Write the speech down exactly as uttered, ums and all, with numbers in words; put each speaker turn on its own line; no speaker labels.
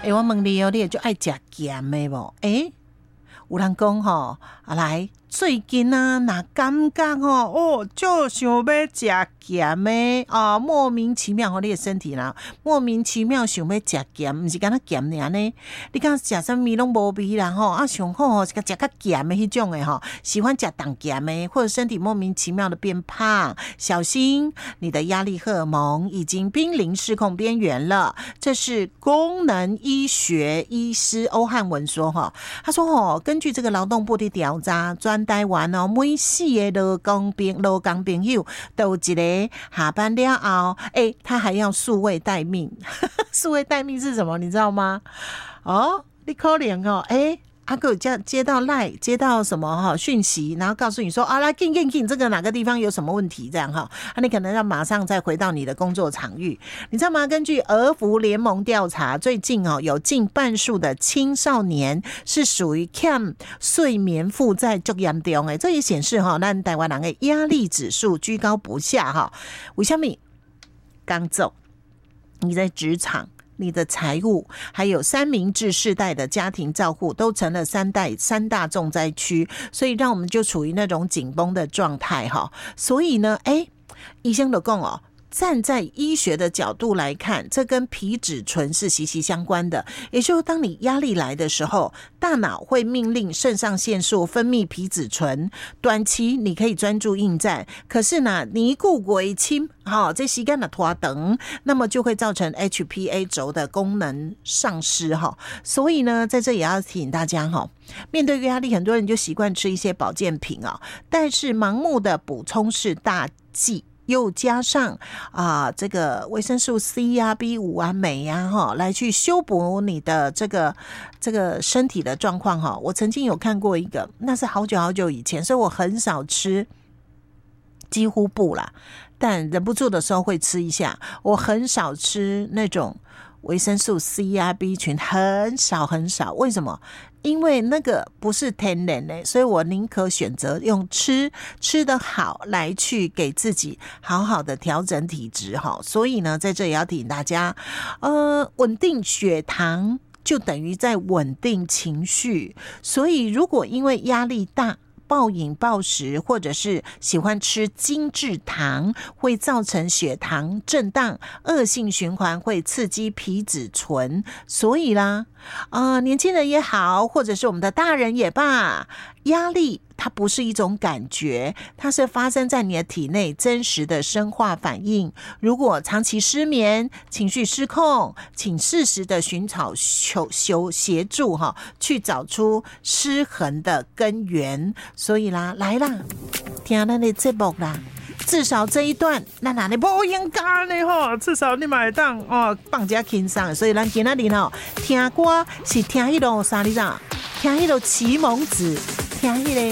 欸，我问你哦，你也就爱吃咸的无？欸，有人讲吼，啊来。最近啊，那感觉哦，哦，就想要吃咸的啊，莫名其妙吼，你的身体啦，莫名其妙想要吃咸，不是干那咸尔呢？你讲食什么拢无味啦吼，啊，上好吼是个食较咸的迄种的吼，喜欢吃淡咸的，或者身体莫名其妙的变胖，小心你的压力荷尔蒙已经濒临失控边缘了。这是功能医学医师欧汉文说哈，他说吼，根据这个劳动部的调查，专台湾哦，每四个劳工朋劳工朋友都有一个下班了后，哎，他还要数位待命。数位待命是什么？你知道吗？哦，你可能哦，哎。阿哥接接到 LINE 接到什么哈讯息，然后告诉你说啊，来进进进，这个哪个地方有什么问题这样哈，啊，你可能要马上再回到你的工作场域，你知道吗？根据儿福联盟调查，最近哦有近半数的青少年是属于欠睡眠负债最严重的，这也显示哈，咱台湾人的压力指数居高不下哈。为什么？刚走，你在职场。你的财务还有三明治世代的家庭照护都成了三代三大重灾区，所以让我们就处于那种紧绷的状态哈。所以呢，哎，医生就讲哦，站在医学的角度来看，这跟皮质醇是息息相关的。也就是当你压力来的时候，大脑会命令肾上腺素分泌皮质醇，短期你可以专注应战，可是呢，尼固为轻，好，这时间的拖长，那么就会造成 H P A 轴的功能丧失哈。所以呢，在这也要提醒大家哈，面对压力，很多人就习惯吃一些保健品啊，但是盲目的补充是大忌。又加上啊，这个维生素 C 啊、B 五 啊、镁啊，哈，来去修补你的这个这个身体的状况哈。我曾经有看过一个，那是好久好久以前，所以我很少吃，几乎不啦，但忍不住的时候会吃一下。我很少吃那种维生素 C 啊、B 群，很少很少。为什么？因为那个不是天然的，所以我宁可选择用吃吃得好来去给自己好好的调整体质哈。所以呢，在这也要提醒大家，呃，稳定血糖就等于在稳定情绪。所以如果因为压力大，暴饮暴食或者是喜欢吃精制糖，会造成血糖震荡，恶性循环，会刺激皮质醇。所以啦，呃，年轻人也好，或者是我们的大人也罢，压力它不是一种感觉，它是发生在你的体内真实的生化反应。如果长期失眠、情绪失控，请适时的寻找求求协助哈，去找出失衡的根源。所以啦，来啦，听咱的节目啦。至少这一段，咱哪里不应该呢？吼，至少你买当哦，放假轻松。所以咱今仔日吼，听歌是听迄个啥哩啦？听迄个启蒙子，听迄个